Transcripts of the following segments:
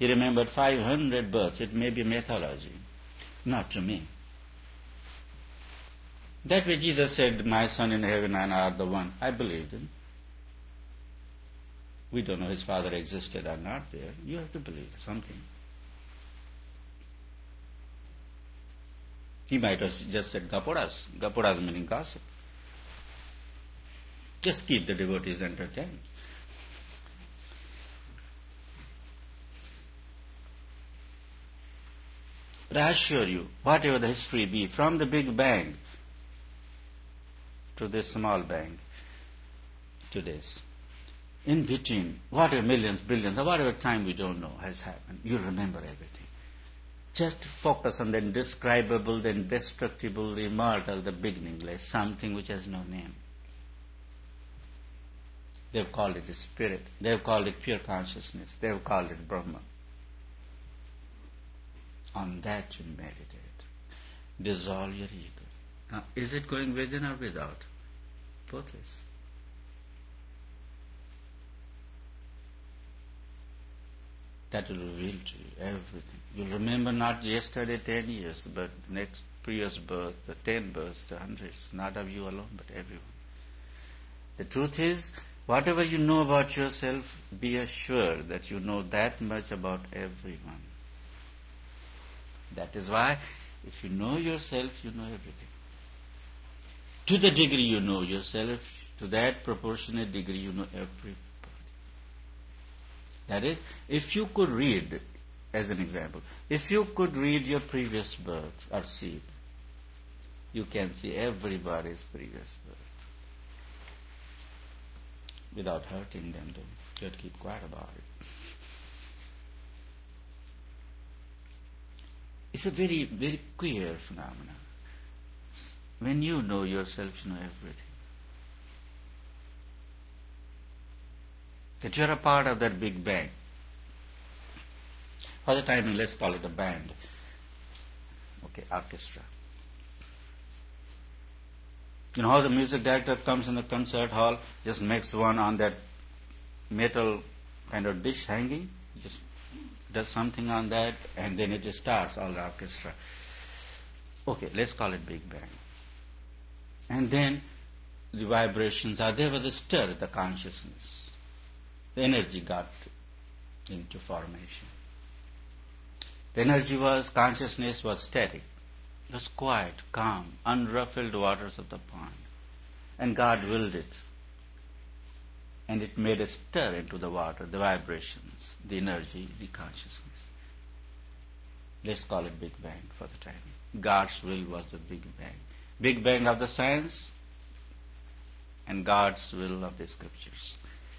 he remembered 500 births. It may be mythology. Not to me. That way Jesus said, my Son in heaven and I are the one. I believed him. We don't know his Father existed or not there. You have to believe something. He might have just said Gapodas. Gapodas meaning gossip. Just keep the devotees entertained. But I assure you, whatever the history be, from the Big Bang to this small bang to this, in between, whatever millions, billions, or whatever time we don't know has happened, you'll remember everything. Just focus on the indescribable, the indestructible, the immortal, the beginningless, something which has no name. They've called it spirit. They've called it pure consciousness. They've called it Brahma. On that you meditate. Dissolve your ego. Now, is it going within or without? Both ways. That will reveal to you everything. You'll remember not yesterday 10 years, but next previous birth, the 10 births, the hundreds, not of you alone, but everyone. The truth is, whatever you know about yourself, be assured that you know that much about everyone. That is why, if you know yourself, you know everything. To the degree you know yourself, to that proportionate degree you know everybody. That is, if you could read, as an example, if you could read your previous birth or seed, you can see everybody's previous birth without hurting them. Though. Just keep quiet about it. It's a very, very queer phenomenon. When you know yourself, you know everything. That you're a part of that big bang. For the timing, let's call it a band. Okay, orchestra. You know how the music director comes in the concert hall, just makes one on that metal kind of dish hanging, just does something on that, and then it just starts all the orchestra. Okay, let's call it Big Bang. And then the vibrations are, there was a stir, the consciousness. The energy got into formation. The energy was, consciousness was static. It was quiet, calm, unruffled waters of the pond. And God willed it. And it made a stir into the water, the vibrations, the energy, the consciousness. Let's call it Big Bang for the time. God's will was the Big Bang. Big Bang of the science and God's will of the scriptures.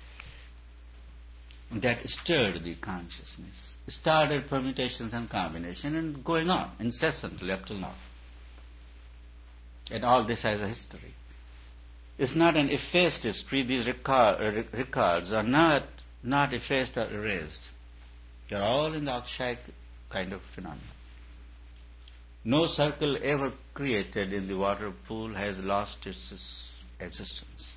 That stirred the consciousness. Started permutations and combination and going on incessantly up till now. And all this has a history. It's not an effaced history. These records are not effaced or erased. They are all in the Akshaya kind of phenomenon. No circle ever created in the water pool has lost its existence.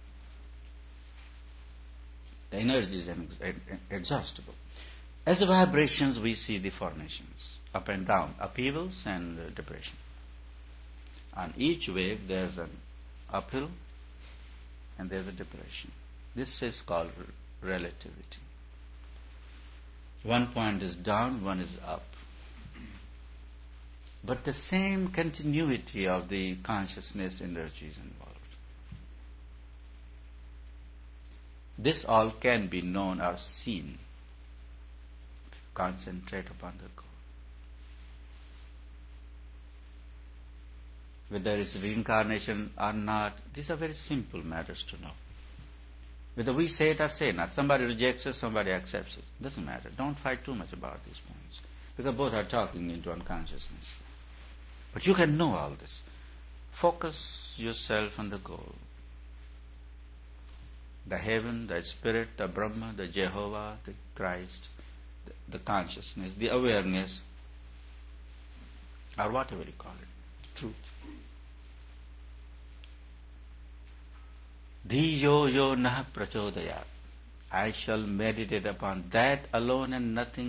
The energy is inexhaustible. As the vibrations, we see the formations, up and down, upheavals and depression. On each wave, there's an uphill and there's a depression. This is called relativity. One point is down, one is up. But the same continuity of the consciousness energy is involved. This all can be known or seen. Concentrate upon the goal. Whether it's reincarnation or not, these are very simple matters to know. Whether we say it or say not, somebody rejects it, somebody accepts it. Doesn't matter. Don't fight too much about these points. Because both are talking into unconsciousness. But you can know all this. Focus yourself on the goal. The heaven, the spirit, the Brahma, the Jehovah, the Christ, the consciousness, the awareness, or whatever you call it, truth. Dhiyo yo nah prachodayat. I shall meditate upon that alone and nothing